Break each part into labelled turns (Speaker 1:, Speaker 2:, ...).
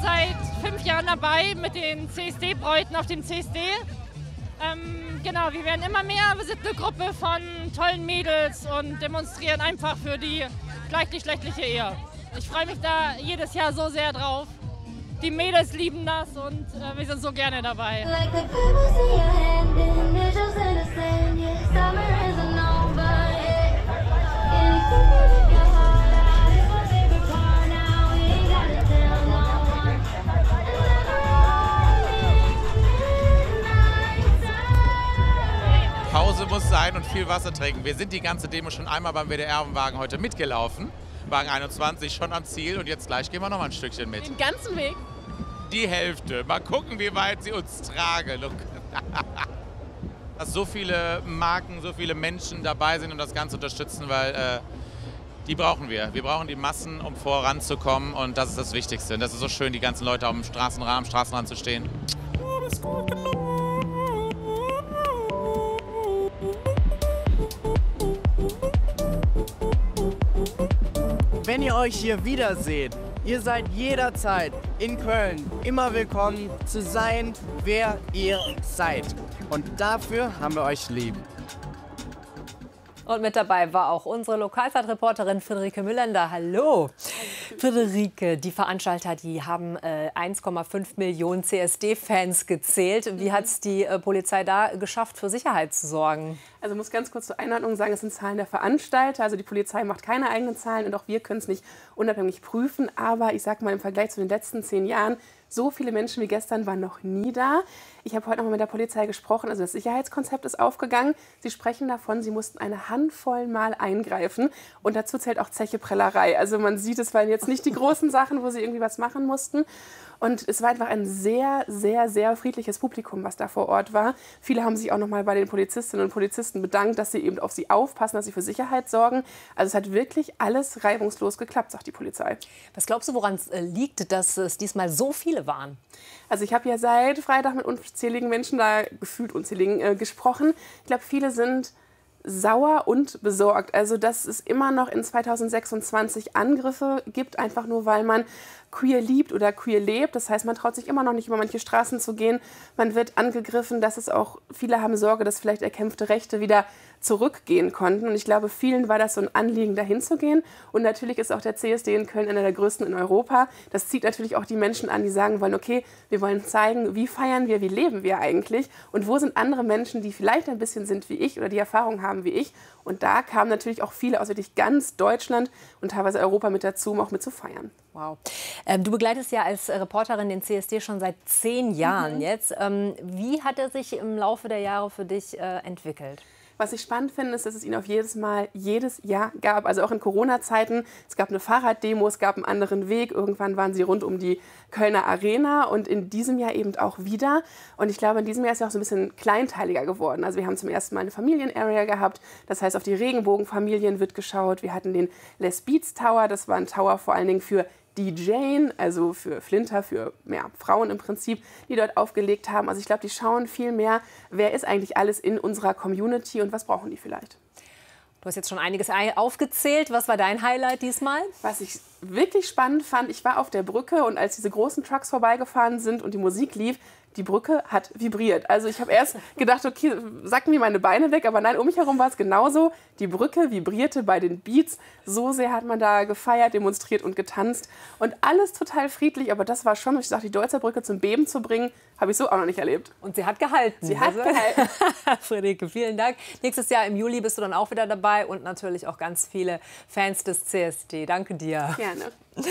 Speaker 1: seit 5 Jahren dabei mit den CSD-Bräuten auf dem CSD. Genau, wir werden immer mehr. Wir sind eine Gruppe von tollen Mädels und demonstrieren einfach für die gleichgeschlechtliche Ehe. Ich freue mich da jedes Jahr so sehr drauf. Die Mädels lieben das und wir sind so gerne dabei.
Speaker 2: Pause muss sein und viel Wasser trinken. Wir sind die ganze Demo schon einmal beim WDR-Wagen heute mitgelaufen. Wagen 21 schon am Ziel und jetzt gleich gehen wir noch mal ein Stückchen mit.
Speaker 3: Den ganzen Weg?
Speaker 2: Die Hälfte. Mal gucken, wie weit sie uns tragen. Dass so viele Marken, so viele Menschen dabei sind und das Ganze unterstützen, weil die brauchen wir. Wir brauchen die Massen, um voranzukommen und das ist das Wichtigste. Und das ist so schön, die ganzen Leute am Straßenrand zu stehen.
Speaker 4: Wenn ihr euch hier wiederseht, ihr seid jederzeit in Köln immer willkommen zu sein, wer ihr seid. Und dafür haben wir euch lieb.
Speaker 5: Und mit dabei war auch unsere Lokalzeitreporterin Friederike Müllender. Hallo. Friederike, die Veranstalter, die haben 1,5 Millionen CSD-Fans gezählt. Wie hat es die Polizei da geschafft, für Sicherheit zu sorgen?
Speaker 3: Also ich muss ganz kurz zur Einordnung sagen, es sind Zahlen der Veranstalter. Also die Polizei macht keine eigenen Zahlen und auch wir können es nicht unabhängig prüfen. Aber ich sag mal, im Vergleich zu den letzten 10 Jahren, so viele Menschen wie gestern waren noch nie da. Ich habe heute noch mal mit der Polizei gesprochen. Also das Sicherheitskonzept ist aufgegangen. Sie sprechen davon, sie mussten eine Handvoll Mal eingreifen. Und dazu zählt auch Zeche-Prellerei. Also man sieht, es waren jetzt nicht die großen Sachen, wo sie irgendwie was machen mussten. Und es war einfach ein sehr, sehr, sehr friedliches Publikum, was da vor Ort war. Viele haben sich auch noch mal bei den Polizistinnen und Polizisten bedankt, dass sie eben auf sie aufpassen, dass sie für Sicherheit sorgen. Also es hat wirklich alles reibungslos geklappt, sagt die Polizei.
Speaker 5: Was glaubst du, woran es liegt, dass es diesmal so viele waren?
Speaker 3: Also ich habe ja seit Freitag mit unzähligen Menschen, da gefühlt unzähligen, gesprochen. Ich glaube, viele sind sauer und besorgt. Also dass es immer noch in 2026 Angriffe gibt, einfach nur weil man queer liebt oder queer lebt. Das heißt, man traut sich immer noch nicht über manche Straßen zu gehen. Man wird angegriffen, dass es auch, viele haben Sorge, dass vielleicht erkämpfte Rechte wieder zurückgehen konnten. Und ich glaube, vielen war das so ein Anliegen, dahin zu gehen. Und natürlich ist auch der CSD in Köln einer der größten in Europa. Das zieht natürlich auch die Menschen an, die sagen wollen, okay, wir wollen zeigen, wie feiern wir, wie leben wir eigentlich und wo sind andere Menschen, die vielleicht ein bisschen sind wie ich oder die Erfahrung haben wie ich. Und da kamen natürlich auch viele aus wirklich ganz Deutschland und teilweise Europa mit dazu, um auch mit zu feiern.
Speaker 5: Wow. Du begleitest ja als Reporterin den CSD schon seit 10 Jahren jetzt. Wie hat er sich im Laufe der Jahre für dich entwickelt?
Speaker 3: Was ich spannend finde, ist, dass es ihn auf jedes Jahr gab. Also auch in Corona-Zeiten. Es gab eine Fahrraddemo, es gab einen anderen Weg. Irgendwann waren sie rund um die Kölner Arena und in diesem Jahr eben auch wieder. Und ich glaube, in diesem Jahr ist er auch so ein bisschen kleinteiliger geworden. Also wir haben zum ersten Mal eine Familienarea gehabt. Das heißt, auf die Regenbogenfamilien wird geschaut. Wir hatten den Les Beats Tower. Das war ein Tower vor allen Dingen für DJing, also für Flinter, für Frauen im Prinzip, die dort aufgelegt haben. Also ich glaube, die schauen viel mehr, wer ist eigentlich alles in unserer Community und was brauchen die vielleicht.
Speaker 5: Du hast jetzt schon einiges aufgezählt. Was war dein Highlight diesmal?
Speaker 3: Was ich wirklich spannend fand, ich war auf der Brücke und als diese großen Trucks vorbeigefahren sind und die Musik lief, die Brücke hat vibriert. Also ich habe erst gedacht, okay, sacken mir meine Beine weg, aber nein, um mich herum war es genauso. Die Brücke vibrierte bei den Beats. So sehr hat man da gefeiert, demonstriert und getanzt. Und alles total friedlich, aber das war schon, ich sage, die Deutzer Brücke zum Beben zu bringen, habe ich so auch noch nicht erlebt.
Speaker 5: Und sie hat gehalten.
Speaker 3: Sie hat gehalten.
Speaker 5: Friederike, vielen Dank. Nächstes Jahr im Juli bist du dann auch wieder dabei und natürlich auch ganz viele Fans des CSD. Danke dir.
Speaker 3: Gerne.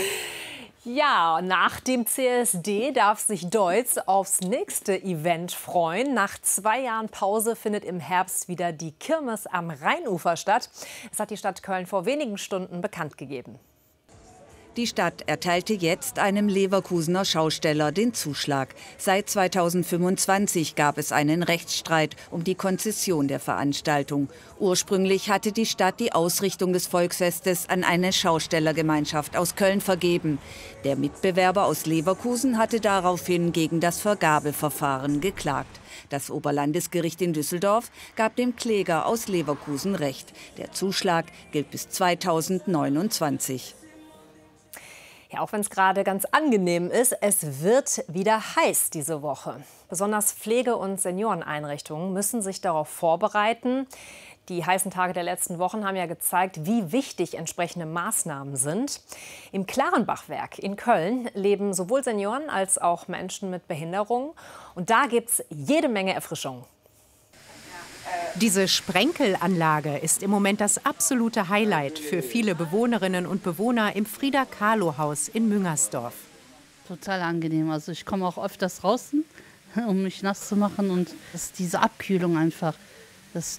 Speaker 5: Ja, nach dem CSD darf sich Deutz aufs nächste Event freuen. Nach 2 Jahren Pause findet im Herbst wieder die Kirmes am Rheinufer statt. Das hat die Stadt Köln vor wenigen Stunden bekannt gegeben.
Speaker 6: Die Stadt erteilte jetzt einem Leverkusener Schausteller den Zuschlag. Seit 2025 gab es einen Rechtsstreit um die Konzession der Veranstaltung. Ursprünglich hatte die Stadt die Ausrichtung des Volksfestes an eine Schaustellergemeinschaft aus Köln vergeben. Der Mitbewerber aus Leverkusen hatte daraufhin gegen das Vergabeverfahren geklagt. Das Oberlandesgericht in Düsseldorf gab dem Kläger aus Leverkusen Recht. Der Zuschlag gilt bis 2029.
Speaker 5: Ja, auch wenn es gerade ganz angenehm ist, es wird wieder heiß diese Woche. Besonders Pflege- und Senioreneinrichtungen müssen sich darauf vorbereiten. Die heißen Tage der letzten Wochen haben ja gezeigt, wie wichtig entsprechende Maßnahmen sind. Im Klarenbachwerk in Köln leben sowohl Senioren als auch Menschen mit Behinderung. Und da gibt es jede Menge Erfrischung.
Speaker 7: Diese Sprenkelanlage ist im Moment das absolute Highlight für viele Bewohnerinnen und Bewohner im Frida-Kahlo-Haus in Müngersdorf.
Speaker 8: Total angenehm. Also ich komme auch öfters draußen, um mich nass zu machen. Und das ist diese Abkühlung einfach, das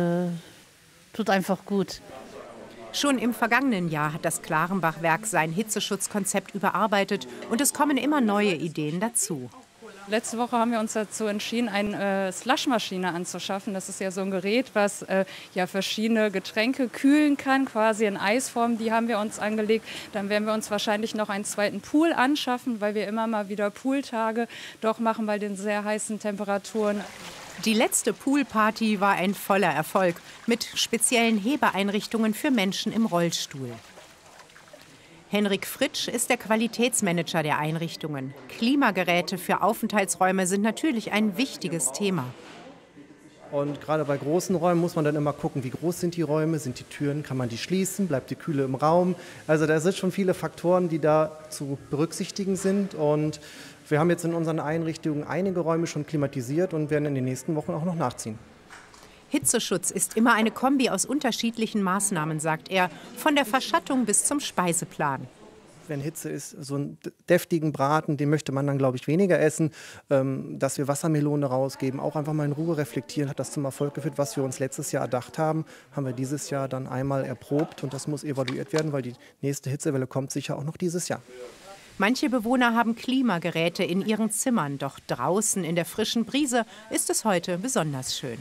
Speaker 8: tut einfach gut.
Speaker 7: Schon im vergangenen Jahr hat das Klarenbachwerk sein Hitzeschutzkonzept überarbeitet und es kommen immer neue Ideen dazu.
Speaker 9: Letzte Woche haben wir uns dazu entschieden, eine Slushmaschine anzuschaffen. Das ist ja so ein Gerät, was ja verschiedene Getränke kühlen kann, quasi in Eisform. Die haben wir uns angelegt. Dann werden wir uns wahrscheinlich noch einen zweiten Pool anschaffen, weil wir immer mal wieder Pooltage doch machen bei den sehr heißen Temperaturen.
Speaker 7: Die letzte Poolparty war ein voller Erfolg mit speziellen Hebeeinrichtungen für Menschen im Rollstuhl. Henrik Fritsch ist der Qualitätsmanager der Einrichtungen. Klimageräte für Aufenthaltsräume sind natürlich ein wichtiges Thema.
Speaker 10: Und gerade bei großen Räumen muss man dann immer gucken, wie groß sind die Räume, sind die Türen, kann man die schließen, bleibt die Kühle im Raum. Also da sind schon viele Faktoren, die da zu berücksichtigen sind. Und wir haben jetzt in unseren Einrichtungen einige Räume schon klimatisiert und werden in den nächsten Wochen auch noch nachziehen.
Speaker 7: Hitzeschutz ist immer eine Kombi aus unterschiedlichen Maßnahmen, sagt er, von der Verschattung bis zum Speiseplan.
Speaker 10: Wenn Hitze ist, so einen deftigen Braten, den möchte man dann, glaube ich, weniger essen. Dass wir Wassermelone rausgeben, auch einfach mal in Ruhe reflektieren, hat das zum Erfolg geführt. Was wir uns letztes Jahr erdacht haben, haben wir dieses Jahr dann einmal erprobt und das muss evaluiert werden, weil die nächste Hitzewelle kommt sicher auch noch dieses Jahr.
Speaker 7: Manche Bewohner haben Klimageräte in ihren Zimmern, doch draußen in der frischen Brise ist es heute besonders schön.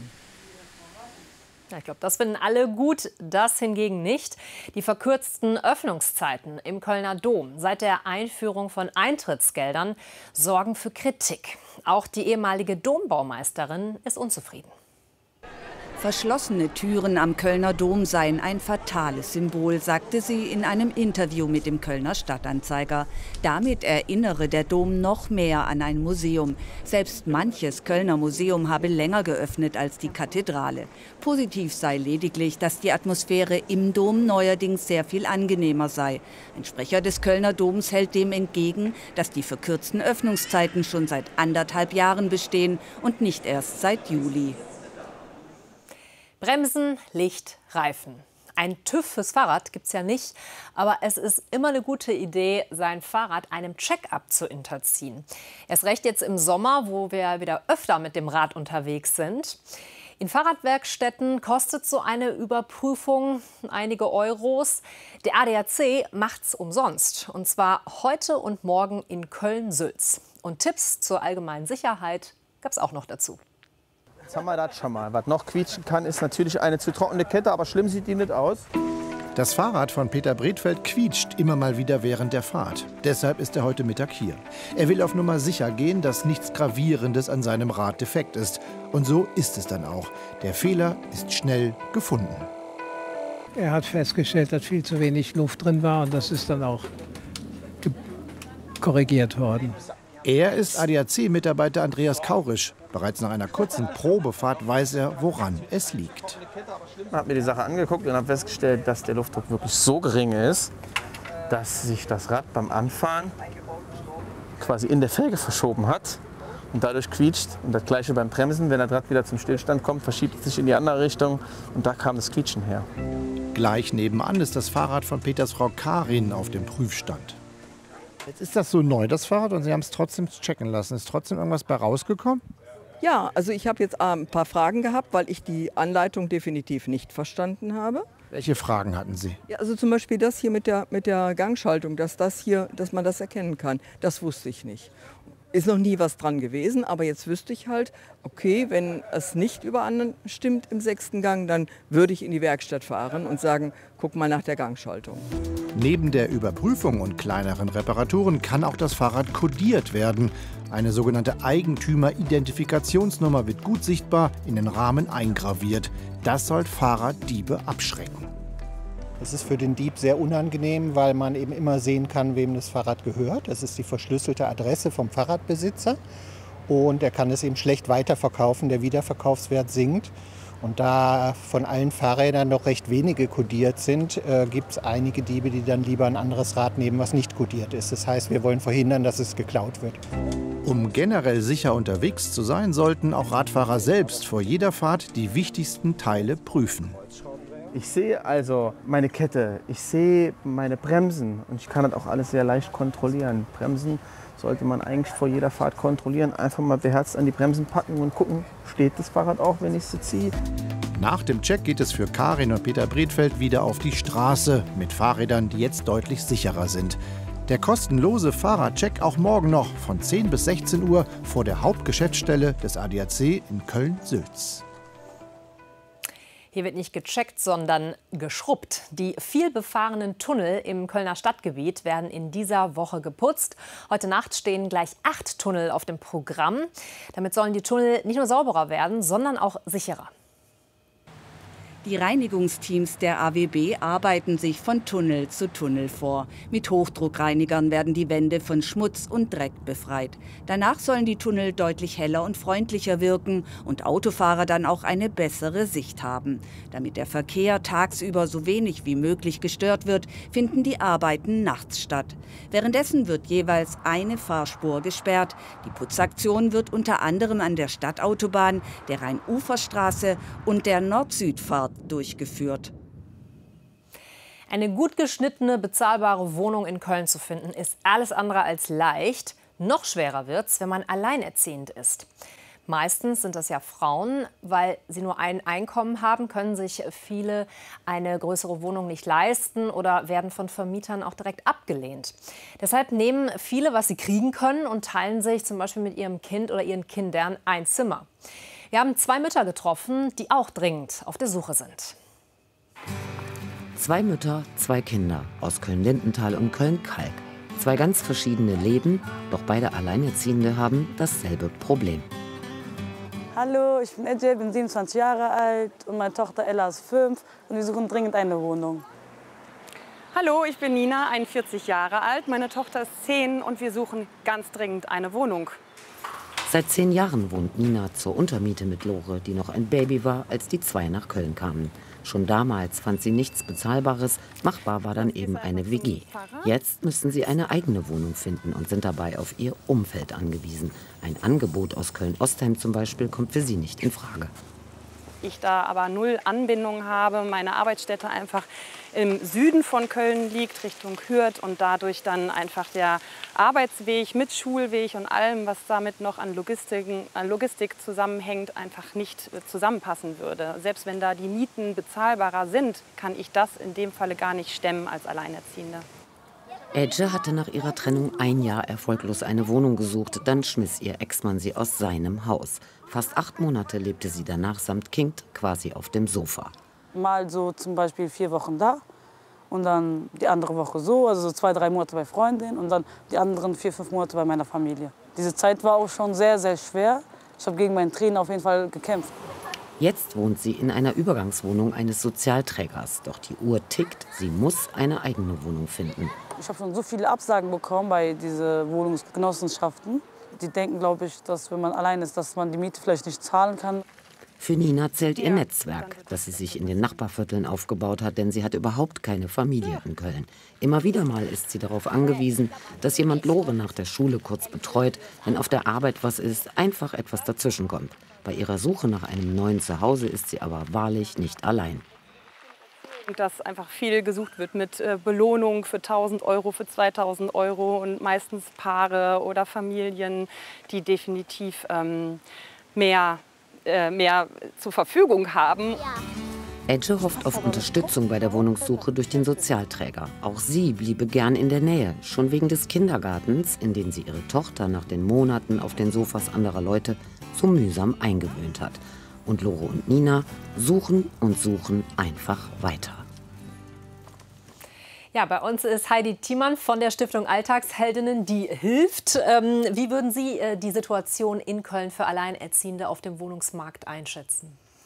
Speaker 5: Ja, ich glaube, das finden alle gut, das hingegen nicht. Die verkürzten Öffnungszeiten im Kölner Dom seit der Einführung von Eintrittsgeldern sorgen für Kritik. Auch die ehemalige Dombaumeisterin ist unzufrieden.
Speaker 6: Verschlossene Türen am Kölner Dom seien ein fatales Symbol, sagte sie in einem Interview mit dem Kölner Stadtanzeiger. Damit erinnere der Dom noch mehr an ein Museum. Selbst manches Kölner Museum habe länger geöffnet als die Kathedrale. Positiv sei lediglich, dass die Atmosphäre im Dom neuerdings sehr viel angenehmer sei. Ein Sprecher des Kölner Doms hält dem entgegen, dass die verkürzten Öffnungszeiten schon seit 1,5 Jahren bestehen und nicht erst seit Juli.
Speaker 5: Bremsen, Licht, Reifen. Ein TÜV fürs Fahrrad gibt es ja nicht, aber es ist immer eine gute Idee, sein Fahrrad einem Check-up zu unterziehen. Erst recht jetzt im Sommer, wo wir wieder öfter mit dem Rad unterwegs sind. In Fahrradwerkstätten kostet so eine Überprüfung einige Euros. Der ADAC macht's umsonst, und zwar heute und morgen in Köln-Sülz. Und Tipps zur allgemeinen Sicherheit gab es auch noch dazu.
Speaker 11: Jetzt haben wir das schon mal. Was noch quietschen kann, ist natürlich eine zu trockene Kette, aber schlimm sieht die nicht aus.
Speaker 12: Das Fahrrad von Peter Bredfeld quietscht immer mal wieder während der Fahrt. Deshalb ist er heute Mittag hier. Er will auf Nummer sicher gehen, dass nichts Gravierendes an seinem Rad defekt ist. Und so ist es dann auch. Der Fehler ist schnell gefunden.
Speaker 13: Er hat festgestellt, dass viel zu wenig Luft drin war und das ist dann auch korrigiert worden.
Speaker 12: Er ist ADAC-Mitarbeiter Andreas Kaurisch. Bereits nach einer kurzen Probefahrt weiß er, woran es liegt.
Speaker 11: Ich habe mir die Sache angeguckt und habe festgestellt, dass der Luftdruck wirklich so gering ist, dass sich das Rad beim Anfahren quasi in der Felge verschoben hat und dadurch quietscht. Und das Gleiche beim Bremsen, wenn das Rad wieder zum Stillstand kommt, verschiebt es sich in die andere Richtung und da kam das Quietschen her.
Speaker 12: Gleich nebenan ist das Fahrrad von Peters Frau Karin auf dem Prüfstand. Jetzt ist das so neu, das Fahrrad, und Sie haben es trotzdem checken lassen. Ist trotzdem irgendwas bei rausgekommen?
Speaker 14: Ja, also ich habe jetzt ein paar Fragen gehabt, weil ich die Anleitung definitiv nicht verstanden habe.
Speaker 12: Welche Fragen hatten Sie?
Speaker 14: Ja, also zum Beispiel das hier mit der Gangschaltung, dass man das erkennen kann, das wusste ich nicht. Ist noch nie was dran gewesen, aber jetzt wüsste ich halt, okay, wenn es nicht überein stimmt im 6. Gang, dann würde ich in die Werkstatt fahren und sagen, guck mal nach der Gangschaltung.
Speaker 12: Neben der Überprüfung und kleineren Reparaturen kann auch das Fahrrad kodiert werden. Eine sogenannte Eigentümeridentifikationsnummer wird gut sichtbar in den Rahmen eingraviert. Das soll Fahrraddiebe abschrecken.
Speaker 15: Das ist für den Dieb sehr unangenehm, weil man eben immer sehen kann, wem das Fahrrad gehört. Das ist die verschlüsselte Adresse vom Fahrradbesitzer und er kann es eben schlecht weiterverkaufen. Der Wiederverkaufswert sinkt. Und da von allen Fahrrädern noch recht wenige kodiert sind, gibt es einige Diebe, die dann lieber ein anderes Rad nehmen, was nicht kodiert ist. Das heißt, wir wollen verhindern, dass es geklaut wird.
Speaker 12: Um generell sicher unterwegs zu sein, sollten auch Radfahrer selbst vor jeder Fahrt die wichtigsten Teile prüfen.
Speaker 11: Ich sehe also meine Kette, ich sehe meine Bremsen und ich kann das auch alles sehr leicht kontrollieren. Bremsen sollte man eigentlich vor jeder Fahrt kontrollieren. Einfach mal beherzt an die Bremsen packen und gucken, steht das Fahrrad auch, wenn ich es ziehe.
Speaker 12: Nach dem Check geht es für Karin und Peter Bredfeld wieder auf die Straße mit Fahrrädern, die jetzt deutlich sicherer sind. Der kostenlose Fahrradcheck auch morgen noch von 10 bis 16 Uhr vor der Hauptgeschäftsstelle des ADAC in Köln-Sülz.
Speaker 5: Hier wird nicht gecheckt, sondern geschrubbt. Die viel befahrenen Tunnel im Kölner Stadtgebiet werden in dieser Woche geputzt. Heute Nacht stehen gleich 8 Tunnel auf dem Programm. Damit sollen die Tunnel nicht nur sauberer werden, sondern auch sicherer.
Speaker 6: Die Reinigungsteams der AWB arbeiten sich von Tunnel zu Tunnel vor. Mit Hochdruckreinigern werden die Wände von Schmutz und Dreck befreit. Danach sollen die Tunnel deutlich heller und freundlicher wirken und Autofahrer dann auch eine bessere Sicht haben. Damit der Verkehr tagsüber so wenig wie möglich gestört wird, finden die Arbeiten nachts statt. Währenddessen wird jeweils eine Fahrspur gesperrt. Die Putzaktion wird unter anderem an der Stadtautobahn, der Rhein-Ufer-Straße und der Nord-Süd-Fahrt durchgeführt.
Speaker 5: Eine gut geschnittene, bezahlbare Wohnung in Köln zu finden, ist alles andere als leicht. Noch schwerer wird's, wenn man alleinerziehend ist. Meistens sind das ja Frauen, weil sie nur ein Einkommen haben, können sich viele eine größere Wohnung nicht leisten oder werden von Vermietern auch direkt abgelehnt. Deshalb nehmen viele, was sie kriegen können und teilen sich zum Beispiel mit ihrem Kind oder ihren Kindern ein Zimmer. Wir haben 2 Mütter getroffen, die auch dringend auf der Suche sind.
Speaker 16: 2 Mütter, 2 Kinder aus Köln-Lindenthal und Köln-Kalk. 2 ganz verschiedene Leben, doch beide Alleinerziehende haben dasselbe Problem.
Speaker 17: Hallo, ich bin Ece, bin 27 Jahre alt und meine Tochter Ella ist 5 und wir suchen dringend eine Wohnung.
Speaker 18: Hallo, ich bin Nina, 41 Jahre alt. Meine Tochter ist 10 und wir suchen ganz dringend eine Wohnung.
Speaker 16: Seit 10 Jahren wohnt Nina zur Untermiete mit Lore, die noch ein Baby war, als die 2 nach Köln kamen. Schon damals fand sie nichts Bezahlbares, machbar war dann eben eine WG. Jetzt müssen sie eine eigene Wohnung finden und sind dabei auf ihr Umfeld angewiesen. Ein Angebot aus Köln-Ostheim zum Beispiel kommt für sie nicht in Frage.
Speaker 18: Ich da aber 0 Anbindung habe, meine Arbeitsstätte einfach im Süden von Köln liegt, Richtung Hürth und dadurch dann einfach der Arbeitsweg mit Schulweg und allem, was damit noch an Logistik zusammenhängt, einfach nicht zusammenpassen würde. Selbst wenn da die Mieten bezahlbarer sind, kann ich das in dem Falle gar nicht stemmen als Alleinerziehende.
Speaker 16: Ece hatte nach ihrer Trennung 1 Jahr erfolglos eine Wohnung gesucht, dann schmiss ihr Ex-Mann sie aus seinem Haus. Fast 8 Monate lebte sie danach samt Kind quasi auf dem Sofa.
Speaker 17: Mal so zum Beispiel 4 Wochen da und dann die andere Woche so, also so 2, 3 Monate bei Freundin und dann die anderen 4, 5 Monate bei meiner Familie. Diese Zeit war auch schon sehr, sehr schwer. Ich habe gegen meine Tränen auf jeden Fall gekämpft.
Speaker 16: Jetzt wohnt sie in einer Übergangswohnung eines Sozialträgers. Doch die Uhr tickt, sie muss eine eigene Wohnung finden.
Speaker 17: Ich habe schon so viele Absagen bekommen bei diesen Wohnungsgenossenschaften. Die denken, glaube ich, dass wenn man allein ist, dass man die Miete vielleicht nicht zahlen kann.
Speaker 16: Für Nina zählt ihr Netzwerk, das sie sich in den Nachbarvierteln aufgebaut hat, denn sie hat überhaupt keine Familie in Köln. Immer wieder mal ist sie darauf angewiesen, dass jemand Lore nach der Schule kurz betreut, wenn auf der Arbeit was ist, einfach etwas dazwischenkommt. Bei ihrer Suche nach einem neuen Zuhause ist sie aber wahrlich nicht allein.
Speaker 18: Dass einfach viel gesucht wird mit Belohnung für 1.000 Euro, für 2.000 Euro und meistens Paare oder Familien, die definitiv mehr zur Verfügung haben.
Speaker 16: Ece hofft auf Unterstützung bei der Wohnungssuche durch den Sozialträger. Auch sie bliebe gern in der Nähe, schon wegen des Kindergartens, in den sie ihre Tochter nach den Monaten auf den Sofas anderer Leute so mühsam eingewöhnt hat. Und Lore und Nina suchen und suchen einfach weiter.
Speaker 5: Ja, bei uns ist Heidi Thiemann von der Stiftung Alltagsheldinnen, die hilft. Wie würden Sie die Situation in Köln für Alleinerziehende auf dem Wohnungsmarkt einschätzen?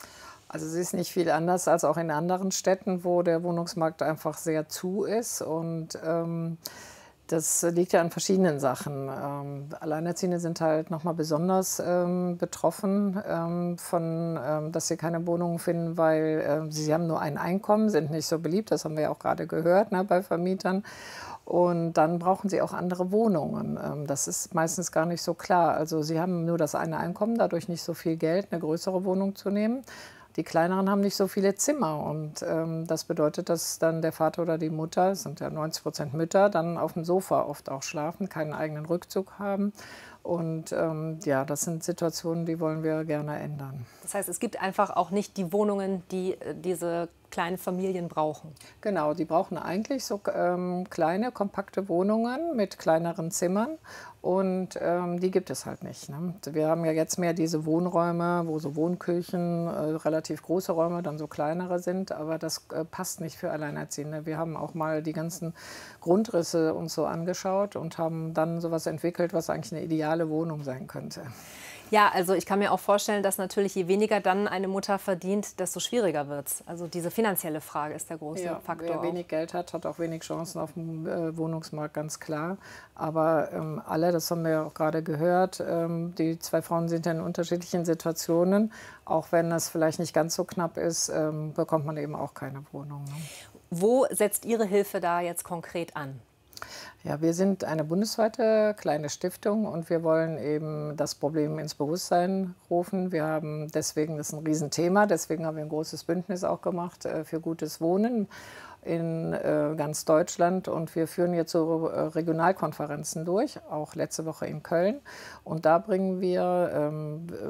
Speaker 19: Also sie ist nicht viel anders als auch in anderen Städten, wo der Wohnungsmarkt einfach sehr zu ist. Und das liegt ja an verschiedenen Sachen. Alleinerziehende sind halt nochmal besonders betroffen von, dass sie keine Wohnungen finden, weil sie haben nur ein Einkommen, sind nicht so beliebt. Das haben wir ja auch gerade gehört, ne, bei Vermietern. Und dann brauchen sie auch andere Wohnungen. Das ist meistens gar nicht so klar. Also sie haben nur das eine Einkommen, dadurch nicht so viel Geld, eine größere Wohnung zu nehmen. Die Kleineren haben nicht so viele Zimmer und das bedeutet, dass dann der Vater oder die Mutter, es sind ja 90% Mütter, dann auf dem Sofa oft auch schlafen, keinen eigenen Rückzug haben. Und ja, das sind Situationen, die wollen wir gerne ändern.
Speaker 5: Das heißt, es gibt einfach auch nicht die Wohnungen, die diese kleinen Familien brauchen.
Speaker 19: Genau, die brauchen eigentlich so kleine, kompakte Wohnungen mit kleineren Zimmern und die gibt es halt nicht. Ne? Wir haben ja jetzt mehr diese Wohnräume, wo so Wohnküchen, relativ große Räume, dann so kleinere sind, aber das passt nicht für Alleinerziehende. Wir haben auch mal die ganzen Grundrisse uns so angeschaut und haben dann sowas entwickelt, was eigentlich eine ideale Wohnung sein könnte.
Speaker 5: Ja, also ich kann mir auch vorstellen, dass natürlich je weniger dann eine Mutter verdient, desto schwieriger wird es. Also diese finanzielle Frage ist der große Faktor.
Speaker 19: Wer wenig Geld hat, hat auch wenig Chancen auf dem Wohnungsmarkt, ganz klar. Aber alle, das haben wir ja auch gerade gehört, die zwei Frauen sind ja in unterschiedlichen Situationen. Auch wenn das vielleicht nicht ganz so knapp ist, bekommt man eben auch keine Wohnung. Ne?
Speaker 5: Wo setzt Ihre Hilfe da jetzt konkret an?
Speaker 19: Ja, wir sind eine bundesweite kleine Stiftung und wir wollen eben das Problem ins Bewusstsein rufen. Wir haben deswegen, das ist ein Riesenthema, deswegen haben wir ein großes Bündnis auch gemacht für gutes Wohnen in ganz Deutschland und wir führen jetzt so Regionalkonferenzen durch, auch letzte Woche in Köln und da bringen wir